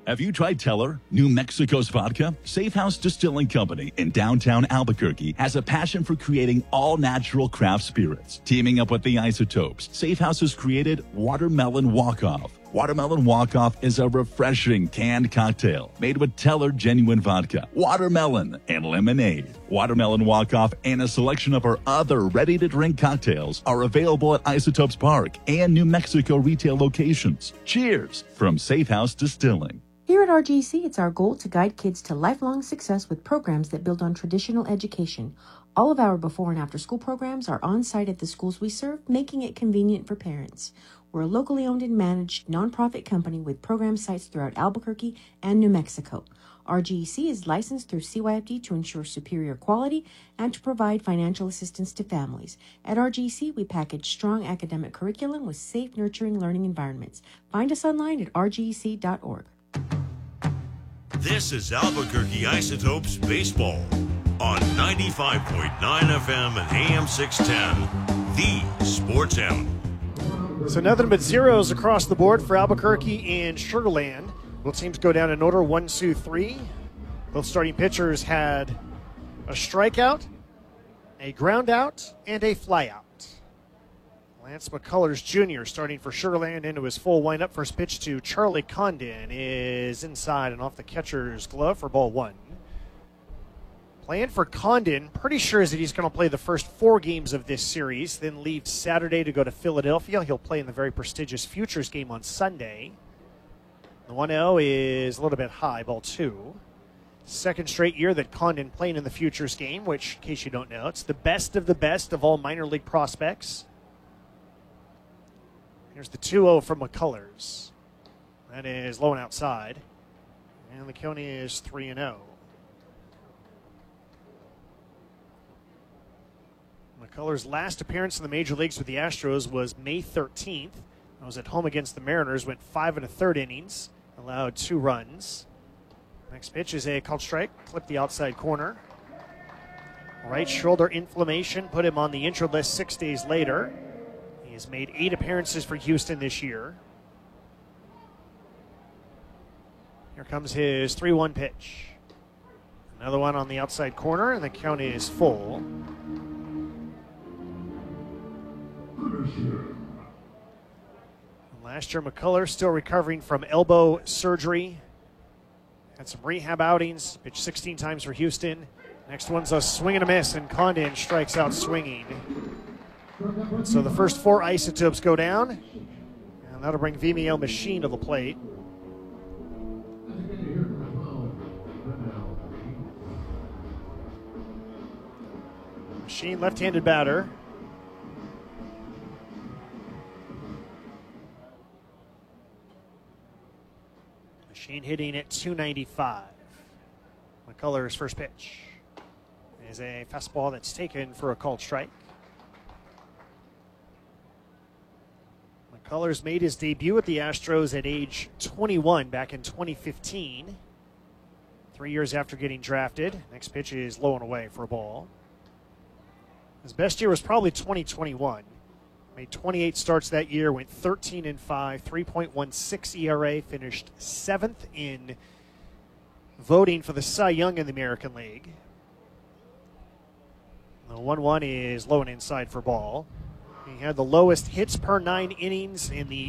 Have you tried Teller, New Mexico's vodka? Safe House Distilling Company in downtown Albuquerque has a passion for creating all-natural craft spirits. Teaming up with the Isotopes, Safe House has created Watermelon Walk-Off. Watermelon Walk-Off is a refreshing canned cocktail made with Teller genuine vodka, watermelon, and lemonade. Watermelon Walk-Off and a selection of our other ready-to-drink cocktails are available at Isotopes Park and New Mexico retail locations. Cheers from Safe House Distilling. Here at RGC, it's our goal to guide kids to lifelong success with programs that build on traditional education. All of our before and after school programs are on site at the schools we serve, making it convenient for parents. We're a locally owned and managed nonprofit company with program sites throughout Albuquerque and New Mexico. RGC is licensed through CYFD to ensure superior quality and to provide financial assistance to families. At RGC, we package strong academic curriculum with safe, nurturing learning environments. Find us online at rgc.org. This is Albuquerque Isotopes Baseball on 95.9 FM and AM 610, the Sports Animal. So nothing but zeros across the board for Albuquerque and Sugar Land. Both teams go down in order, 1, 2, 3. Both starting pitchers had a strikeout, a ground out, and a flyout. Lance McCullers Jr. starting for Sugar Land into his full windup. First pitch to Charlie Condon is inside and off the catcher's glove for ball 1. Plan for Condon, pretty sure is that he's going to play the first 4 games of this series, then leave Saturday to go to Philadelphia. He'll play in the very prestigious Futures game on Sunday. The 1-0 is a little bit high, ball 2. Second straight year that Condon playing in the Futures game, which, in case you don't know, it's the best of all minor league prospects. Here's the 2-0 from McCullers. That is low and outside. And the count is 3-0. McCullers' last appearance in the major leagues with the Astros was May 13th. I was at home against the Mariners, went 5 1/3 innings, allowed 2 runs. Next pitch is a called strike, clipped the outside corner. Right shoulder inflammation put him on the injured list 6 days later. He has made 8 appearances for Houston this year. Here comes his 3-1 pitch. Another one on the outside corner, and the count is full. Last year, McCullers still recovering from elbow surgery. Had some rehab outings, pitched 16 times for Houston. Next one's a swing and a miss, and Condon strikes out swinging. So the first 4 Isotopes go down, and that'll bring Vimeo Machine to the plate. Machine, left-handed batter. Machine hitting at 295. McCullers' first pitch is a fastball that's taken for a called strike. McCullers made his debut at the Astros at age 21 back in 2015. 3 years after getting drafted. Next pitch is low and away for a ball. His best year was probably 2021. Made 28 starts that year, went 13-5, 3.16 ERA, finished 7th in voting for the Cy Young in the American League. The 1-1 is low and inside for ball. He had the lowest hits per 9 innings in the